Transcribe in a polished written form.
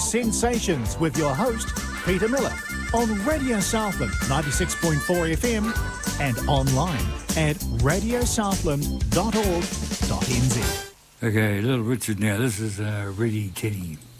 Sensations with your host, Peter Miller, on Radio Southland 96.4 FM and online at radiosouthland.org.nz. Okay, Little Richard now. This is Ready Teddy.